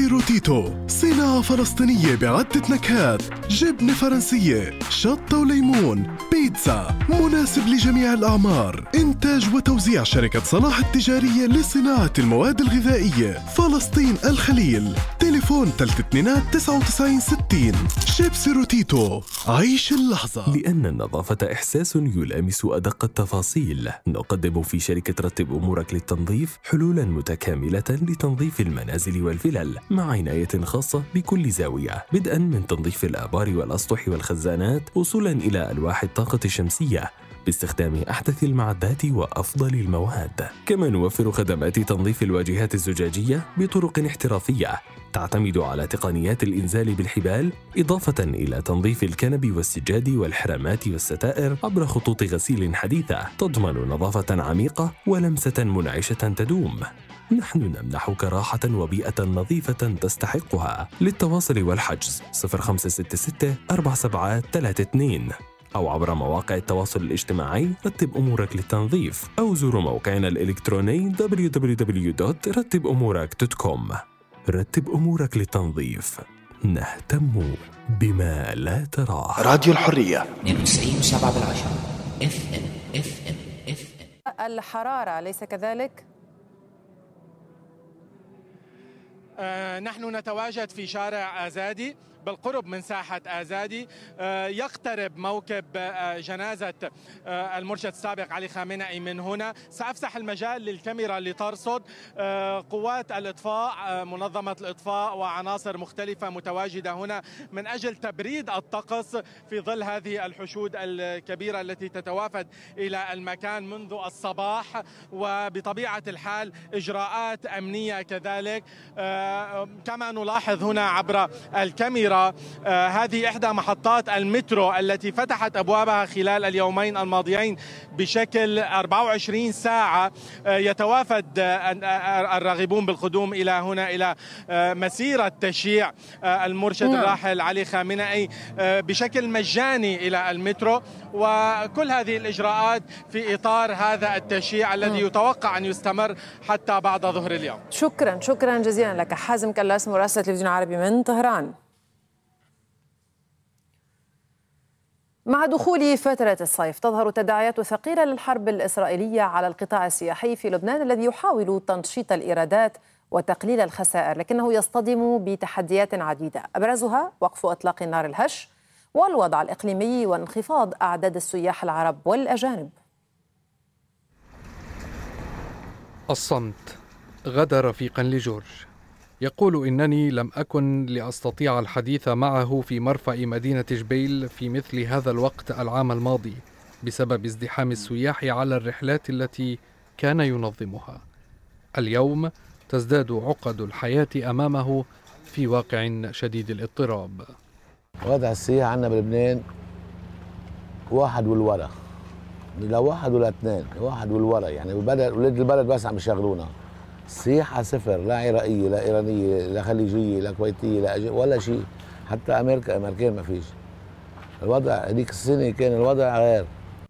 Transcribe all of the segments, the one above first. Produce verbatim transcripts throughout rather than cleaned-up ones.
شيبسي روتيتو، صناعة فلسطينية بعدة نكهات، جبنة فرنسية، شطة وليمون، بيتزا، مناسب لجميع الأعمار. إنتاج وتوزيع شركة صلاح التجارية لصناعة المواد الغذائية، فلسطين الخليل. تليفون ثلاثة اثنين تسعة وتسعين ستين. شيبسي روتيتو، عيش اللحظة. لأن النظافة إحساس يلامس أدق التفاصيل، نقدم في شركة رتب أمورك للتنظيف حلولاً متكاملة لتنظيف المنازل والفلل، مع عناية خاصة بكل زاوية، بدءاً من تنظيف الآبار والأسطح والخزانات، وصولاً إلى ألواح الطاقة الشمسية باستخدام أحدث المعدات وأفضل المواد. كما نوفر خدمات تنظيف الواجهات الزجاجية بطرق احترافية تعتمد على تقنيات الإنزال بالحبال، إضافة إلى تنظيف الكنب والسجاد والحرامات والستائر عبر خطوط غسيل حديثة تضمن نظافة عميقة ولمسة منعشة تدوم. نحن نمنحك راحة وبيئة نظيفة تستحقها. للتواصل والحجز صفر خمسة ستة ستة أربعة سبعة ثلاثة اثنين أو عبر مواقع التواصل الاجتماعي رتب أمورك للتنظيف، أو زوروا موقعنا الإلكتروني دبليو دبليو دبليو دوت رتب أمورك دوت كوم. رتب أمورك للتنظيف، نهتم بما لا تراه. راديو الحرية اثنين وتسعين وسبعة بالعشرة اف ام اف ام اف ام. الحرارة أليس كذلك؟ آه نحن نتواجد في شارع آزادي بالقرب من ساحة آزادي. آه يقترب موكب آه جنازة آه المرشد السابق علي خامنئي من هنا. سأفسح المجال للكاميرا لترصد. آه قوات الإطفاء، آه منظمة الإطفاء وعناصر مختلفة متواجدة هنا من أجل تبريد الطقس في ظل هذه الحشود الكبيرة التي تتوافد إلى المكان منذ الصباح، وبطبيعة الحال إجراءات أمنية كذلك. آه كما نلاحظ هنا عبر الكاميرا، آه هذه إحدى محطات المترو التي فتحت أبوابها خلال اليومين الماضيين بشكل أربعة وعشرين ساعة. آه يتوافد آه الراغبون بالقدوم إلى هنا إلى آه مسيرة تشييع آه المرشد الراحل علي خامنئي آه بشكل مجاني إلى المترو، وكل هذه الإجراءات في إطار هذا التشييع الذي يتوقع أن يستمر حتى بعد ظهر اليوم. شكرا شكرا جزيلا لك حازم كلاس، مراسل التلفزيون العربي من طهران. مع دخول فترة الصيف تظهر تداعيات ثقيلة للحرب الإسرائيلية على القطاع السياحي في لبنان الذي يحاول تنشيط الإيرادات وتقليل الخسائر، لكنه يصطدم بتحديات عديدة أبرزها وقف إطلاق النار الهش والوضع الإقليمي وانخفاض أعداد السياح العرب والأجانب. الصمت غدا رفيقا لجورج، يقول إنني لم أكن لأستطيع الحديث معه في مرفأ مدينة جبيل في مثل هذا الوقت العام الماضي بسبب ازدحام السياح على الرحلات التي كان ينظمها. اليوم تزداد عقد الحياة أمامه في واقع شديد الاضطراب. وضع السياح عندنا بلبنان واحد والورا، لا واحد ولا اثنين، واحد والورا، يعني البلد ولاد البلد بس عم يشغلونا. السياحة صفر، لا عراقية لا إيرانية لا خليجية لا كويتية لا أج... ولا شيء، حتى أمريكا أمريكان ما فيش. الوضع هذيك السنة كان الوضع غير.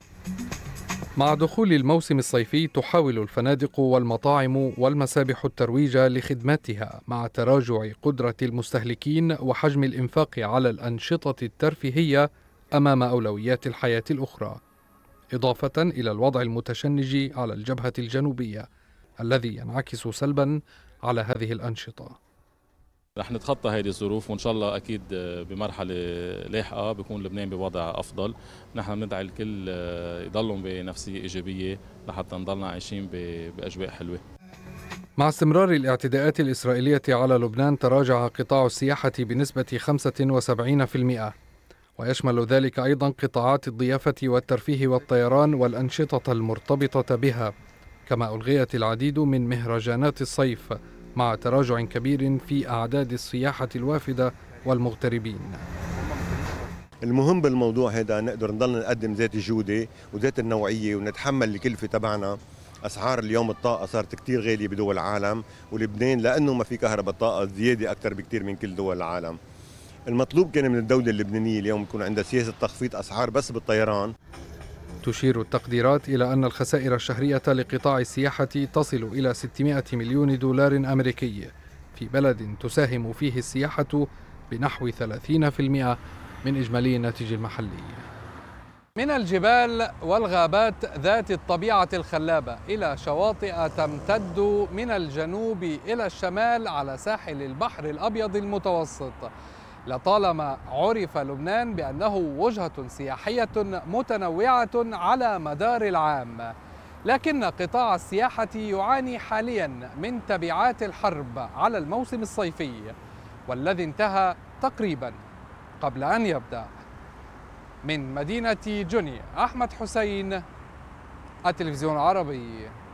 مع دخول الموسم الصيفي تحاول الفنادق والمطاعم والمسابح الترويج لخدماتها مع تراجع قدرة المستهلكين وحجم الإنفاق على الأنشطة الترفيهية أمام أولويات الحياة الأخرى، إضافة إلى الوضع المتشنج على الجبهة الجنوبية الذي ينعكس سلبا على هذه الأنشطة. رح نتخطى هذه الظروف وإن شاء الله أكيد بمرحلة لاحقة بيكون لبنان بوضع أفضل. نحن بندعي الكل يضلوا بنفسية إيجابية لحتى نضلنا عايشين بأجواء حلوة. مع استمرار الاعتداءات الإسرائيلية على لبنان تراجع قطاع السياحة بنسبة خمسة وسبعين بالمئة، ويشمل ذلك أيضا قطاعات الضيافة والترفيه والطيران والأنشطة المرتبطة بها، كما ألغيت العديد من مهرجانات الصيف مع تراجع كبير في أعداد السياحة الوافدة والمغتربين. المهم بالموضوع هذا نقدر نضل نقدم ذات الجودة وذات النوعية ونتحمل الكلفة تبعنا. أسعار اليوم الطاقة صارت كتير غالية بدول العالم، ولبنان لأنه ما في كهرباء طاقة زيادة أكثر بكتير من كل دول العالم. المطلوب كان من الدولة اللبنانية اليوم يكون عندها سياسة تخفيض أسعار بس بالطيران. تشير التقديرات إلى أن الخسائر الشهرية لقطاع السياحة تصل إلى ستمائة مليون دولار أمريكي، في بلد تساهم فيه السياحة بنحو ثلاثين بالمئة من إجمالي الناتج المحلي. من الجبال والغابات ذات الطبيعة الخلابة إلى شواطئ تمتد من الجنوب إلى الشمال على ساحل البحر الأبيض المتوسط، لطالما عرف لبنان بأنه وجهة سياحية متنوعة على مدار العام، لكن قطاع السياحة يعاني حاليا من تبعات الحرب على الموسم الصيفي والذي انتهى تقريبا قبل أن يبدأ. من مدينة جني، أحمد حسين، التلفزيون العربي.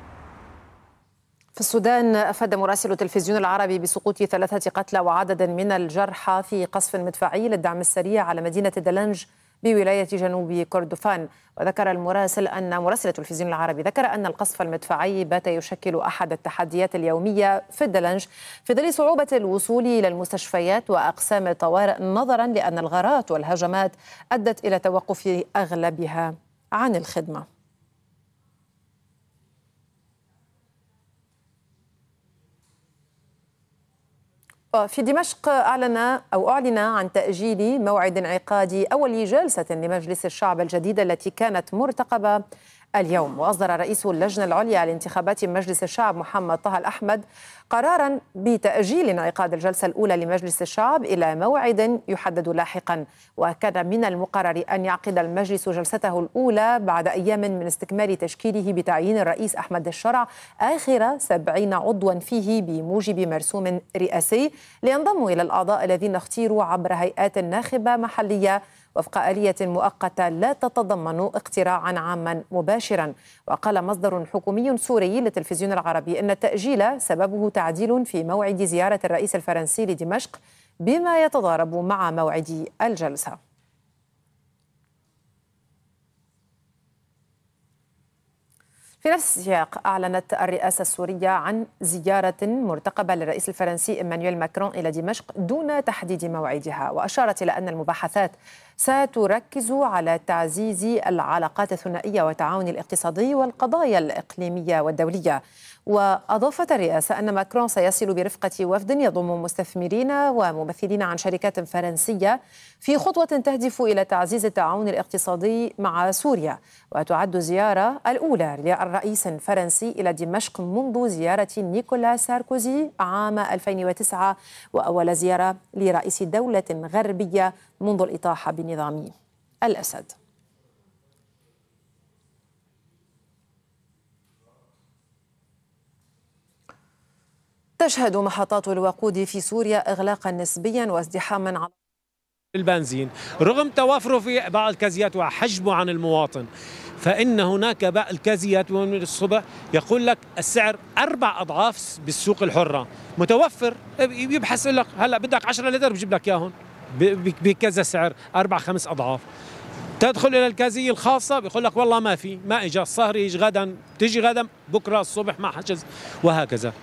في السودان أفاد مراسل التلفزيون العربي بسقوط ثلاثة قتلى وعدد من الجرحى في قصف مدفعي للدعم السريع على مدينة دلنج بولاية جنوب كردفان. وذكر المراسل أن مراسل التلفزيون العربي ذكر أن القصف المدفعي بات يشكل أحد التحديات اليومية في الدلنج في ظل صعوبة الوصول إلى المستشفيات وأقسام الطوارئ، نظرا لأن الغارات والهجمات أدت إلى توقف أغلبها عن الخدمة. في دمشق أعلن أو أعلن عن تأجيل موعد انعقاد أول جلسة لمجلس الشعب الجديدة التي كانت مرتقبة اليوم. وأصدر رئيس اللجنة العليا لانتخابات مجلس الشعب محمد طه الأحمد قرارا بتأجيل انعقاد الجلسة الأولى لمجلس الشعب إلى موعد يحدد لاحقا. وكان من المقرر أن يعقد المجلس جلسته الأولى بعد أيام من استكمال تشكيله بتعيين الرئيس أحمد الشرع آخر سبعين عضوا فيه بموجب مرسوم رئاسي لينضموا إلى الأعضاء الذين اختيروا عبر هيئات ناخبة محلية وفق آلية مؤقتة لا تتضمن اقتراعا عاما مباشرا. وقال مصدر حكومي سوري للتلفزيون العربي أن التأجيل سببه تعديل في موعد زيارة الرئيس الفرنسي لدمشق بما يتضارب مع موعد الجلسة. في نفس السياق أعلنت الرئاسة السورية عن زيارة مرتقبة للرئيس الفرنسي إيمانويل ماكرون إلى دمشق دون تحديد موعدها، وأشارت إلى أن المباحثات ستركز على تعزيز العلاقات الثنائية والتعاون الاقتصادي والقضايا الإقليمية والدولية. وأضافت الرئاسة أن ماكرون سيصل برفقة وفد يضم مستثمرين وممثلين عن شركات فرنسية في خطوة تهدف إلى تعزيز التعاون الاقتصادي مع سوريا، وتعد زيارة الأولى للرئيس الفرنسي إلى دمشق منذ زيارة نيكولا ساركوزي عام ألفين وتسعة، وأول زيارة لرئيس دولة غربية منذ الإطاحة بنظام الأسد. تشهد محطات الوقود في سوريا إغلاقا نسبيا وازدحاما على البنزين رغم توافره في بعض الكازيات وحجبه عن المواطن. فإن هناك بعض الكازيات من الصبح يقول لك السعر أربع أضعاف بالسوق الحرة متوفر، يبحث لك هلا بدك عشرة لتر بجيب لك إياهم بكذا سعر أربع خمس أضعاف. تدخل إلى الكازية الخاصة بيقول لك والله ما في، ما إجا الصهر، يجي غدا، تيجي غدا، بكرة الصبح ما حجز، وهكذا.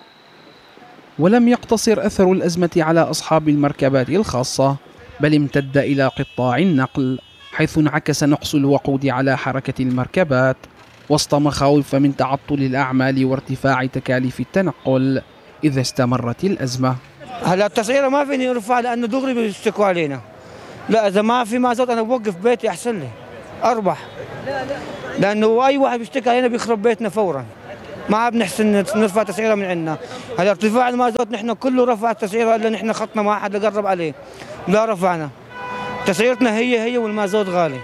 ولم يقتصر أثر الأزمة على أصحاب المركبات الخاصة، بل امتد إلى قطاع النقل، حيث انعكس نقص الوقود على حركة المركبات وسط مخاوف من تعطل الأعمال وارتفاع تكاليف التنقل إذا استمرت الأزمة. هلا التسعيرة ما فيني أرفع لأنه دغري بيشتكوا علينا. لا إذا ما في مازوت أنا بوقف بيتي أحسن لي أربح، لأنه أي واحد بيشتكي علينا بيخرب بيتنا فورا. ما بنحسن نرفع تسعيرة من عندنا. هلا ارتفاع المازوت نحن كله رفع التسعيرة إلا نحن خطنا ما حد قرب عليه، لا رفعنا. تسعيرتنا هي هي والمازوت غالي.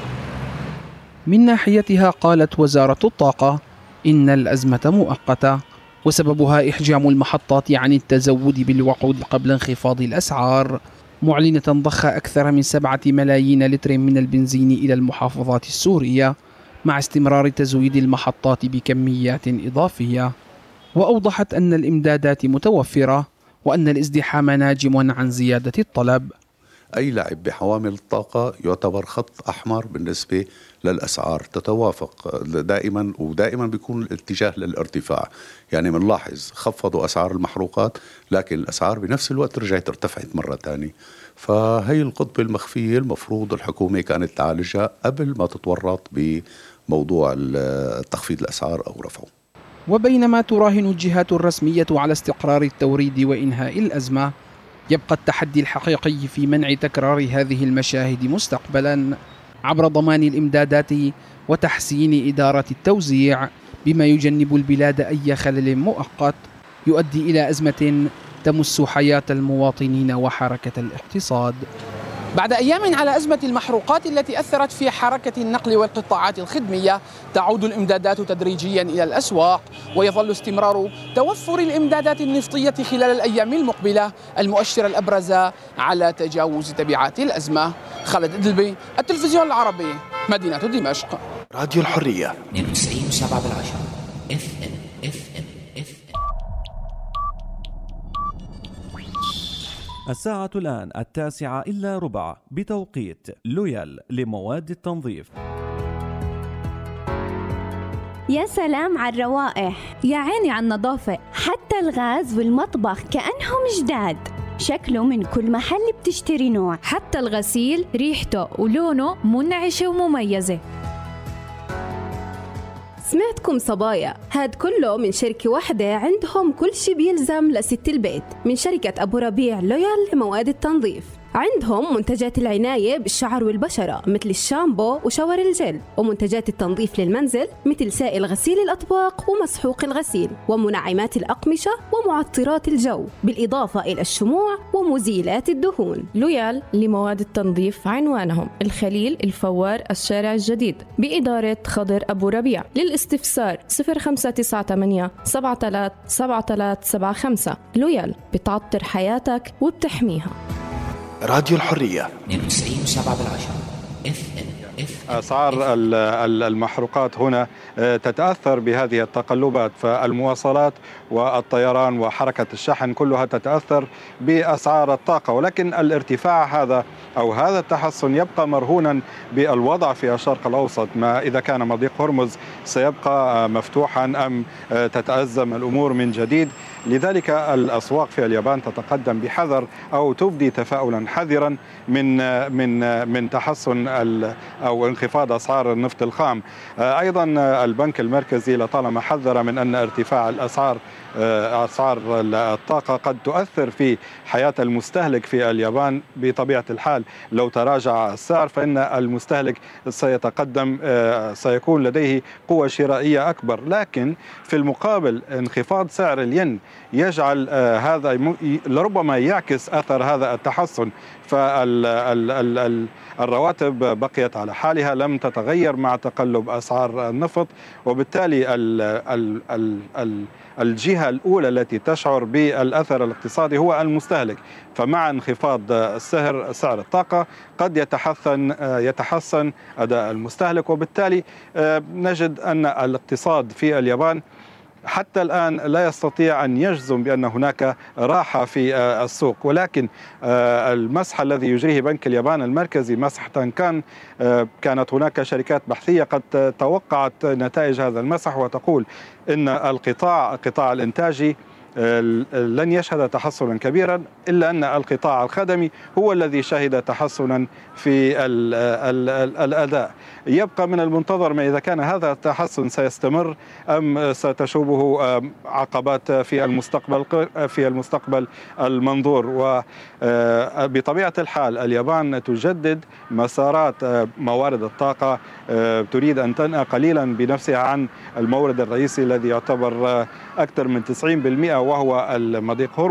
من ناحيتها قالت وزارة الطاقة إن الأزمة مؤقتة وسببها إحجام المحطات عن التزود بالوقود قبل انخفاض الأسعار، معلنة ضخ أكثر من سبعة ملايين لتر من البنزين إلى المحافظات السورية مع استمرار تزويد المحطات بكميات إضافية. وأوضحت أن الإمدادات متوفرة وأن الازدحام ناجم عن زيادة الطلب. أي لعب بحوامل الطاقة يعتبر خط أحمر بالنسبة للأسعار، تتوافق دائما ودائما بيكون الاتجاه للارتفاع. يعني بنلاحظ خفضوا أسعار المحروقات لكن الأسعار بنفس الوقت رجعت ارتفعت مرة تانية. فهي القطبة المخفية المفروض الحكومة كانت تعالجها قبل ما تتورط بموضوع تخفيض الأسعار أو رفعه. وبينما تراهن الجهات الرسمية على استقرار التوريد وإنهاء الأزمة، يبقى التحدي الحقيقي في منع تكرار هذه المشاهد مستقبلا عبر ضمان الإمدادات وتحسين إدارة التوزيع، بما يجنب البلاد أي خلل مؤقت يؤدي إلى أزمة تمس حياة المواطنين وحركة الاقتصاد. بعد أيام على أزمة المحروقات التي أثرت في حركة النقل والقطاعات الخدمية، تعود الإمدادات تدريجيا إلى الأسواق، ويظل استمرار توفر الإمدادات النفطية خلال الأيام المقبلة المؤشر الأبرز على تجاوز تبعات الأزمة. خالد إدلبي، التلفزيون العربي، مدينة دمشق. راديو الحرية اثنين وتسعين وسبعة بالعشرة اف ام اف ام اف ام. الساعة الآن التاسعة إلا ربع بتوقيت لويال لمواد التنظيف. يا سلام على الروائح، يا عيني على النظافة، حتى الغاز والمطبخ كأنهم جداد. شكله من كل محل بتشتري نوع، حتى الغسيل ريحته ولونه منعشة ومميزة. سمعتكم صبايا، هاد كله من شركة واحدة عندهم كل شي بيلزم لست البيت، من شركة أبو ربيع لويال لمواد التنظيف. عندهم منتجات العناية بالشعر والبشرة مثل الشامبو وشاور الجل، ومنتجات التنظيف للمنزل مثل سائل غسيل الأطباق ومسحوق الغسيل، ومنعمات الأقمشة ومعطرات الجو، بالإضافة إلى الشموع ومزيلات الدهون. لويال لمواد التنظيف عنوانهم الخليل الفوار الشارع الجديد بإدارة خضر أبو ربيع. للاستفسار صفر خمسة تسعة ثمانية سبعة ثلاثة سبعة ثلاثة سبعة خمسة. لويال بتعطر حياتك وبتحميها. راديو الحرية اثنين وتسعين وسبعة بالعشرة اف ام. أسعار المحروقات هنا تتأثر بهذه التقلبات، فالمواصلات والطيران وحركة الشحن كلها تتأثر بأسعار الطاقة، ولكن الارتفاع هذا أو هذا التحسن يبقى مرهونا بالوضع في الشرق الأوسط. ما إذا كان مضيق هرمز سيبقى مفتوحا أم تتأزم الأمور من جديد. لذلك الأسواق في اليابان تتقدم بحذر أو تبدي تفاؤلا حذرا من من من تحسن أو انخفاض أسعار النفط الخام. أيضا البنك المركزي لطالما حذر من أن ارتفاع الأسعار أسعار الطاقة قد تؤثر في حياة المستهلك في اليابان. بطبيعة الحال لو تراجع السعر فإن المستهلك سيتقدم سيكون لديه قوة شرائية أكبر، لكن في المقابل انخفاض سعر الين يجعل هذا لربما يعكس أثر هذا التحسن. فالرواتب بقيت على حالها لم تتغير مع تقلب أسعار النفط، وبالتالي ال ال ال ال الجهة الأولى التي تشعر بالأثر الاقتصادي هو المستهلك. فمع انخفاض السعر سعر الطاقة قد يتحسن يتحسن أداء المستهلك، وبالتالي نجد أن الاقتصاد في اليابان حتى الآن لا يستطيع أن يجزم بأن هناك راحة في السوق، ولكن المسح الذي يجريه بنك اليابان المركزي مسح تانكان، كانت هناك شركات بحثية قد توقعت نتائج هذا المسح وتقول إن القطاع القطاع الإنتاجي لن يشهد تحسنا كبيرا، إلا أن القطاع الخدمي هو الذي شهد تحسنا في ال ال ال الأداء. يبقى من المنتظر ما إذا كان هذا التحسن سيستمر أم ستشوبه عقبات في المستقبل في المستقبل المنظور. وبطبيعة الحال اليابان تجدد مسارات موارد الطاقة، تريد أن تنأى قليلا بنفسها عن المورد الرئيسي الذي يعتبر أكثر من تسعين بالمئة وهو المضيق هرمز.